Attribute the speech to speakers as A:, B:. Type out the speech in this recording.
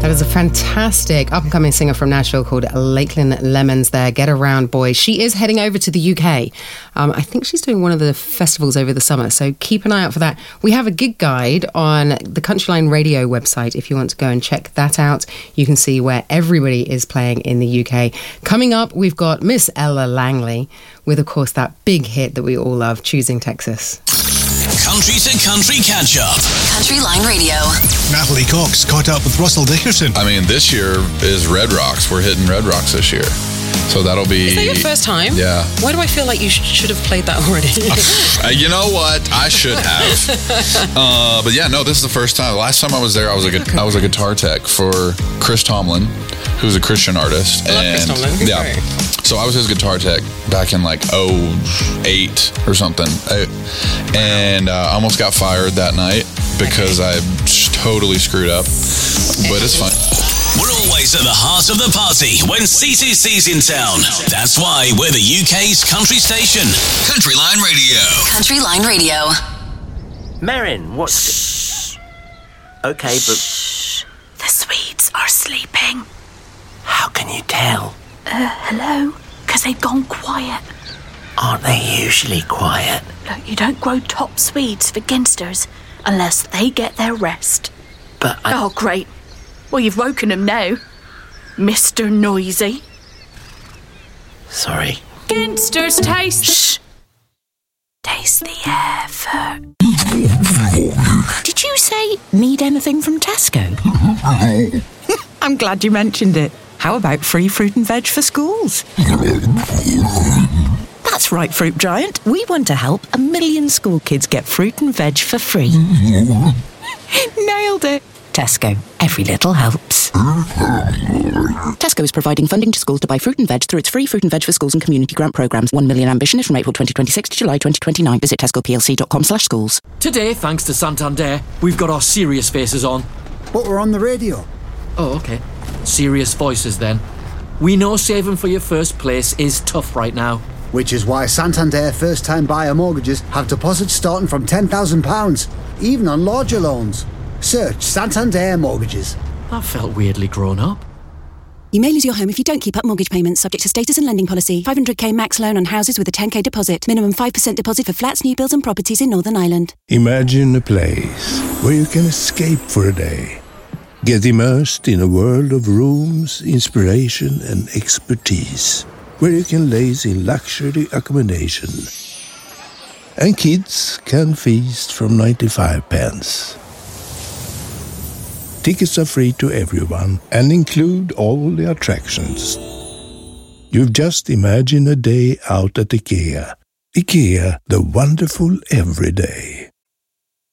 A: That is a fantastic up-and-coming singer from Nashville called Lakeland Lemons there. Get Around Boy. She is heading over to the UK. I think she's doing one of the festivals over the summer, so keep an eye out for that. We have a gig guide on the Countryline Radio website. If you want to go and check that out, you can see where everybody is playing in the UK. Coming up, we've got Miss Ella Langley with, of course, that big hit that we all love, Choosing Texas.
B: Country to Country Catch-Up.
C: Countryline Radio.
D: Natalie Cox caught up with Russell Dickerson.
E: I mean, this year is Red Rocks. We're hitting Red Rocks this year. So that'll be...
A: Is that your first time?
E: Yeah.
A: Why do I feel like you should have played that already?
E: You know what? I should have. But yeah, no, this is the first time. Last time I was there, I was a guitar tech for Chris Tomlin, who's a Christian artist.
A: I love Chris Tomlin.
E: Yeah. So I was his guitar tech back in like 2008 or something. And I almost got fired that night because I totally screwed up. But it's fine.
B: We're always at the heart of the party when CCC's in town. That's why we're the UK's country station. Countryline Radio.
C: Countryline Radio.
F: Merrin, what's... Shh. Okay, but...
G: Shh. The Swedes are sleeping.
F: How can you tell?
G: Hello? Because they've gone quiet.
F: Aren't they usually quiet?
G: Look, you don't grow top Swedes for ginsters unless they get their rest.
F: But
G: Oh, great. Well, you've woken him now, Mr. Noisy.
F: Sorry.
G: Ginsters taste... Shh. Taste the effort.
H: Did you say, need anything from Tesco? I'm glad you mentioned it. How about free fruit and veg for schools? That's right, Fruit Giant. We want to help 1 million school kids get fruit and veg for free. Nailed it. Tesco. Every little helps.
I: Tesco is providing funding to schools to buy fruit and veg through its free Fruit and Veg for Schools and community grant programmes. 1 million ambition is from April 2026 to July 2029. Visit tescoplc.com/schools.
J: Today, thanks to Santander, we've got our serious faces on.
K: But we're on the radio.
J: Oh, okay. Serious voices then. We know saving for your first place is tough right now.
K: Which is why Santander first-time buyer mortgages have deposits starting from £10,000, even on larger loans. Search Santander Mortgages.
J: That felt weirdly grown up.
I: You may lose your home if you don't keep up mortgage payments, subject to status and lending policy. 500k max loan on houses with a 10k deposit. Minimum 5% deposit for flats, new builds and properties in Northern Ireland.
L: Imagine a place where you can escape for a day. Get immersed in a world of rooms, inspiration and expertise. Where you can laze in luxury accommodation. And kids can feast from 95 pence. Tickets are free to everyone and include all the attractions. You've just imagined a day out at IKEA. IKEA, the wonderful everyday.